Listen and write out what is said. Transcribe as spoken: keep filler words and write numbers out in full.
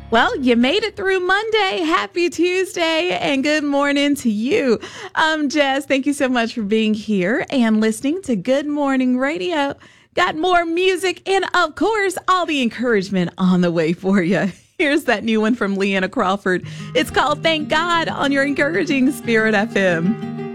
Well, you made it through Monday. Happy Tuesday and good morning to you. Um, Jess, thank you so much for being here and listening to Good Morning Radio. Got more music and, of course, all the encouragement on the way for you. Here's that new one from Leanna Crawford. It's called Thank God on your Encouraging Spirit F M.